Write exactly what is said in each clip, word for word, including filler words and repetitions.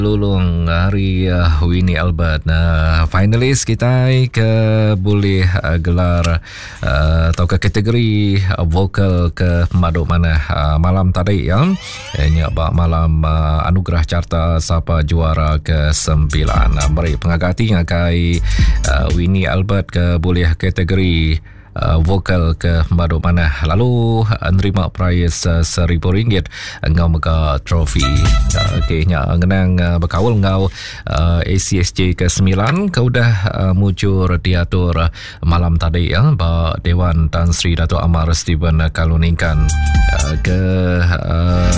Lulung hari uh, Winnie Albert uh, finalis kita ke boleh uh, gelar uh, atau ke kategori uh, vokal ke maduk mana uh, malam tadi ya nya ba malam uh, anugerah carta siapa juara ke sembilan uh, mari pengagati ngakai uh, Winnie Albert ke boleh kategori Uh, vokal ke madu mana lalu uh, nerima prize uh, seribu ringgit ngau mega trofi uh, okay, nya ngenang uh, berkawal ngau uh, A C S J ke sembilan kau dah uh, mujur diatur uh, malam tadi ya ba Dewan Tan Sri Dato' Amar Stephen uh, Kaluningkan uh, ke uh,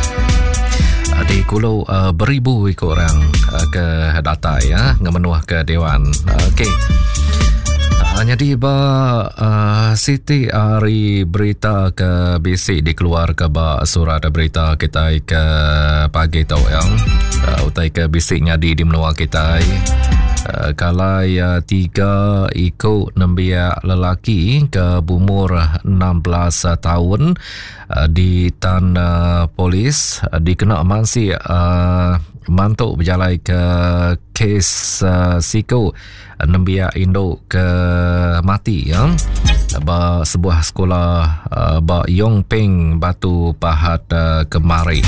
di kulau uh, beribu ikut orang uh, ke data ya ngemenuah ke Dewan. uh, okey hanya di ba uh, Siti hari berita ke B C dikeluar ke ba surat berita kita ke pagi tau yang uh, utai ke B C nya di di menua kita uh, kalau ya tiga ikut nembia lelaki ke umur enam belas tahun uh, di tan uh, polis uh, dikena masih uh, mantuk berjalan ke kes uh, siko nembia Indo ke mati ya ba sebuah sekolah uh, ba Yong Peng Batu Pahat uh, kemari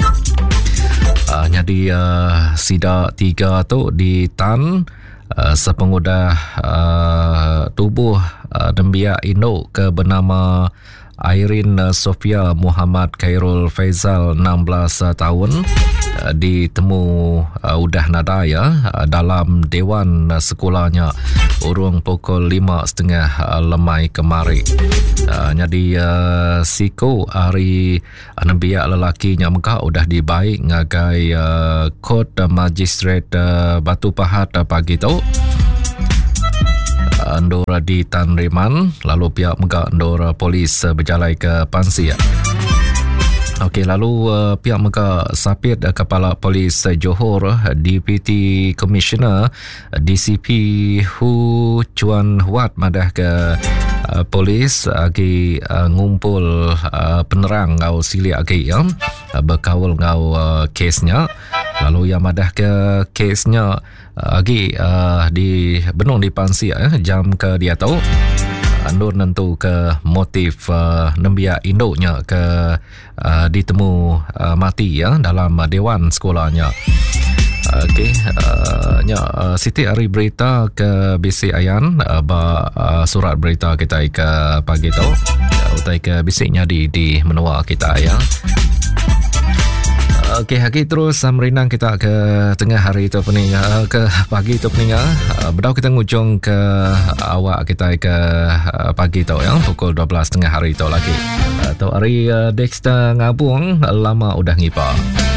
uh, jadi uh, sida tiga tu di tan uh, sepengudah uh, tubuh uh, nembia Indo ke bernama Irene Sofia Muhammad Khairul Faizal enam belas tahun uh, ditemu uh, udah nada ya uh, dalam dewan uh, sekolahnya urung pukul lima setengah uh, lemai kemari. Uh, jadi uh, siko hari uh, nembiak lelakinya meka udah dibaik ngagai uh, kod uh, magistrat uh, Batu Pahat uh, pagi tu. Andora di Tan Riman lalu pihak megak Andora polis uh, berjalan ke Pansia. Okey, lalu uh, pihak megak Sapit uh, Kepala Polis uh, Johor uh, Deputy Commissioner uh, D C P Hu Chuan Huat madah ke uh, polis agi uh, ngumpul uh, penerang ngau sili agi ya uh, berkawal ngau uh, kesnya lalu yang madah ke kesnya uh, agi uh, di benung di Pansia eh, jam ke dia tahu Andur nentu ke motif uh, nembia induknya ke uh, ditemu uh, mati ya dalam uh, dewan sekolahnya. Okey, uh, nya uh, Siti hari berita ke B C Ayan uh, ba uh, surat berita kita ke pagi tu uh, utai ke bisiknya di di menua kita ya. Okey, hari terus uh, merinang kita ke tengah hari itu pening uh, ke pagi itu pening uh, berdau kita ngujung ke uh, awak kita ke uh, pagi tu ya pukul dua belas tengah hari itu lagi. Uh, tu hari uh, Dexter ngabung lama udah ngipa.